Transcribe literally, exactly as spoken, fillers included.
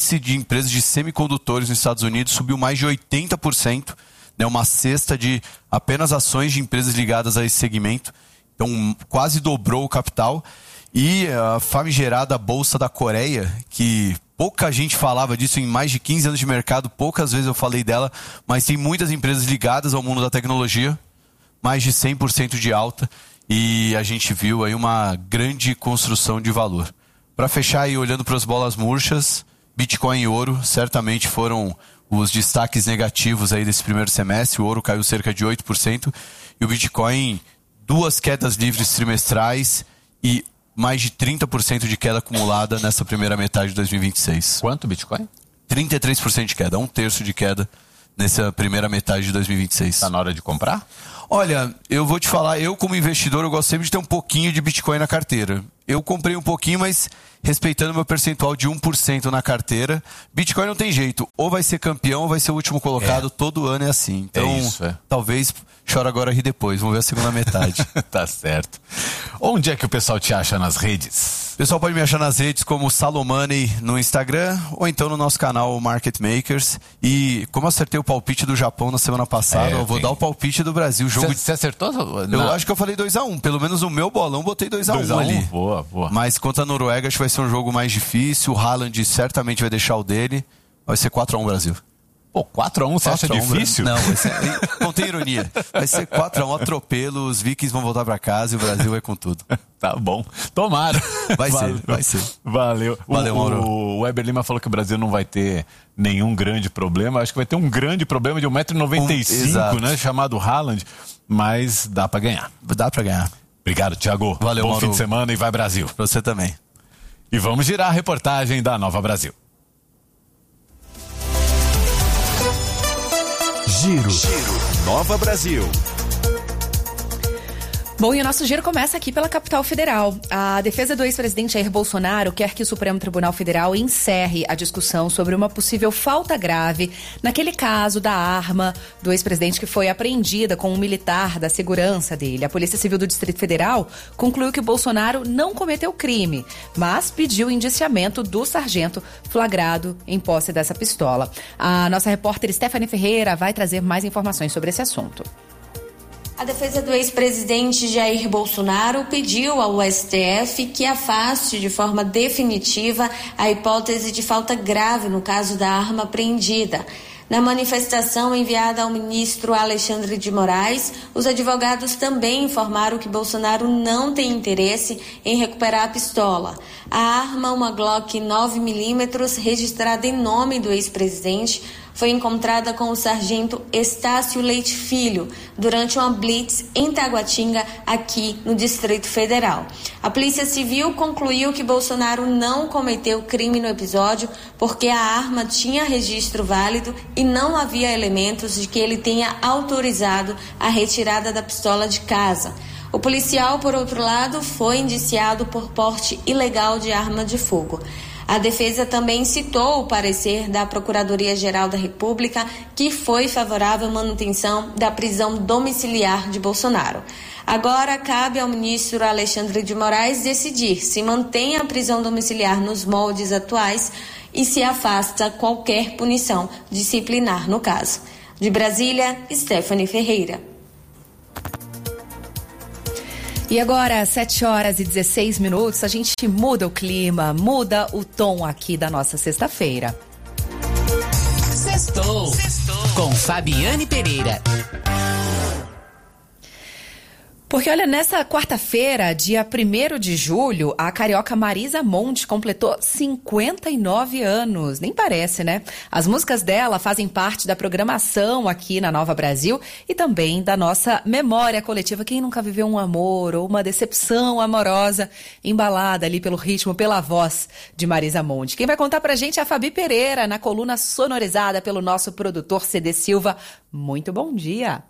índice de empresas de semicondutores nos Estados Unidos subiu mais de oitenta por cento, né, uma cesta de apenas ações de empresas ligadas a esse segmento. Então, quase dobrou o capital. E a famigerada Bolsa da Coreia, que pouca gente falava disso em mais de quinze anos de mercado, poucas vezes eu falei dela, mas tem muitas empresas ligadas ao mundo da tecnologia, mais de cem por cento de alta, e a gente viu aí uma grande construção de valor. Para fechar aí, olhando para as bolas murchas, Bitcoin e ouro certamente foram os destaques negativos aí desse primeiro semestre. O ouro caiu cerca de oito por cento e o Bitcoin, duas quedas livres trimestrais e mais de trinta por cento de queda acumulada nessa primeira metade de dois mil e vinte e seis. Quanto Bitcoin? trinta e três por cento de queda, um terço de queda nessa primeira metade de dois mil e vinte e seis. Está na hora de comprar? Olha, eu vou te falar, eu como investidor, eu gosto sempre de ter um pouquinho de Bitcoin na carteira. Eu comprei um pouquinho, mas respeitando meu percentual de um por cento na carteira. Bitcoin não tem jeito, ou vai ser campeão ou vai ser o último colocado, é. Todo ano é assim. Então, é isso, é. Talvez chora agora, ri depois. Vamos ver a segunda metade. Tá certo. Onde é que o pessoal te acha nas redes? O pessoal pode me achar nas redes como Salomoney no Instagram ou então no nosso canal Market Makers. E como eu acertei o palpite do Japão na semana passada, é, eu vou tem... dar o palpite do Brasil. Jogo... Você acertou? Eu não. Acho que eu falei dois a um. Pelo menos no meu bolão botei dois a um ali. Boa, boa. Mas contra a Noruega acho que vai ser um jogo mais difícil. O Haaland certamente vai deixar o dele. Vai ser quatro a um Brasil. Pô, quatro a um você acha difícil? Não, vai ser, não tem ironia. Vai ser quatro a um, atropelo, os Vikings vão voltar pra casa e o Brasil vai com tudo. Tá bom. Tomara. Vai Valeu. ser, vai ser. Valeu. Valeu, Mauro. O Weber Lima falou que o Brasil não vai ter nenhum grande problema. Acho que vai ter um grande problema de um metro e noventa e cinco, um, né? Chamado Haaland. Mas dá pra ganhar. Dá pra ganhar. Obrigado, Thiago. Valeu, Bom Mauro. fim de semana e vai Brasil. Pra você também. E vamos girar a reportagem da Nova Brasil. Giro. Giro. Nova Brasil. Bom, e o nosso giro começa aqui pela capital federal. A defesa do ex-presidente Jair Bolsonaro quer que o Supremo Tribunal Federal encerre a discussão sobre uma possível falta grave naquele caso da arma do ex-presidente que foi apreendida com um militar da segurança dele. A Polícia Civil do Distrito Federal concluiu que Bolsonaro não cometeu crime, mas pediu o indiciamento do sargento flagrado em posse dessa pistola. A nossa repórter Stephanie Ferreira vai trazer mais informações sobre esse assunto. A defesa do ex-presidente Jair Bolsonaro pediu ao S T F que afaste de forma definitiva a hipótese de falta grave no caso da arma apreendida. Na manifestação enviada ao ministro Alexandre de Moraes, os advogados também informaram que Bolsonaro não tem interesse em recuperar a pistola. A arma, uma Glock nove milímetros, registrada em nome do ex-presidente, foi encontrada com o sargento Estácio Leite Filho durante uma blitz em Taguatinga, aqui no Distrito Federal. A Polícia Civil concluiu que Bolsonaro não cometeu crime no episódio porque a arma tinha registro válido e não havia elementos de que ele tenha autorizado a retirada da pistola de casa. O policial, por outro lado, foi indiciado por porte ilegal de arma de fogo. A defesa também citou o parecer da Procuradoria-Geral da República, que foi favorável à manutenção da prisão domiciliar de Bolsonaro. Agora cabe ao ministro Alexandre de Moraes decidir se mantém a prisão domiciliar nos moldes atuais e se afasta qualquer punição disciplinar no caso. De Brasília, Stephanie Ferreira. E agora, sete horas e dezesseis minutos, a gente muda o clima, muda o tom aqui da nossa sexta-feira. Sextou. Sextou. Com Fabiane Pereira. Porque, olha, nessa quarta-feira, dia primeiro de julho, a carioca Marisa Monte completou cinquenta e nove anos. Nem parece, né? As músicas dela fazem parte da programação aqui na Nova Brasil e também da nossa memória coletiva. Quem nunca viveu um amor ou uma decepção amorosa embalada ali pelo ritmo, pela voz de Marisa Monte? Quem vai contar pra gente é a Fabi Pereira, na coluna sonorizada pelo nosso produtor C D Silva. Muito bom dia!